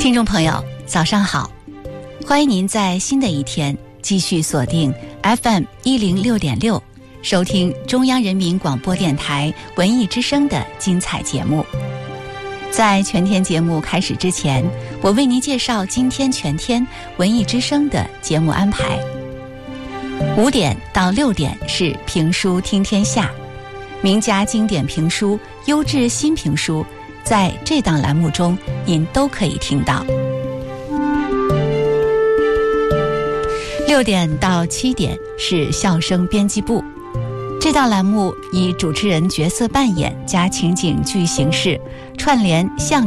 听众朋友早上好，欢迎您在新的一天继续锁定 FM106.6 收听中央人民广播电台文艺之声的精彩节目。在全天节目开始之前，我为您介绍今天全天文艺之声的节目安排。5点到6点是评书听天下，名家经典评书、优质新评书，在这档栏目中您都可以听到。6点到7点是笑声编辑部，这档栏目以主持人角色扮演加情景剧形式串联相